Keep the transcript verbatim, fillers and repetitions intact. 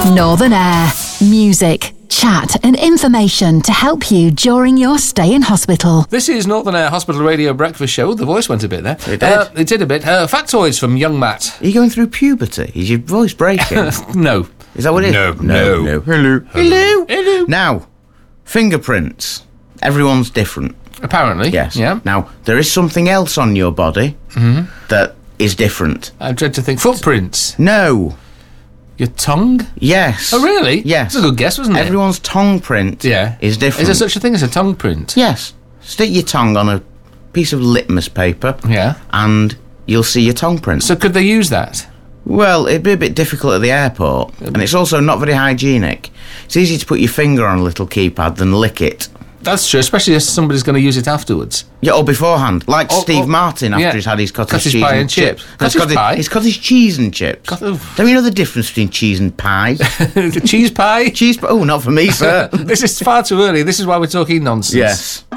Northern Air. Music, chat and information to help you during your stay in hospital. This is Northern Air Hospital Radio Breakfast Show. The voice went a bit there. It did. Uh, it did a bit. Uh, factoids from young Matt. Are you going through puberty? Is your voice breaking? No. Is that what it is? No, no. no. Hello. Hello. Hello. Now, fingerprints. Everyone's different. Apparently. Yes. Yeah. Now, there is something else on your body Mm-hmm. that is different. I dread to think. Footprints. No. Your tongue? Yes. Oh, really? Yes. That's a good guess, wasn't it? Everyone's tongue print yeah. is different. Is there such a thing as a tongue print? Yes. Stick your tongue on a piece of litmus paper. Yeah. And you'll see your tongue print. So could they use that? Well, it'd be a bit difficult at the airport. And it's also not very hygienic. It's easier to put your finger on a little keypad than lick it. That's true, especially if somebody's going to use it afterwards. Yeah, or beforehand. Like Or- Steve or- Martin after yeah. he's had his cottage, Cottage cheese pie and, and chips. chips. No, Cottage it's cottage, pie? It's cottage cheese and chips. Cot- oof. Don't you know the difference between cheese and pie? The cheese pie? Cheese pie? Oh, not for me, sir. This is far too early. This is why we're talking nonsense. Yes.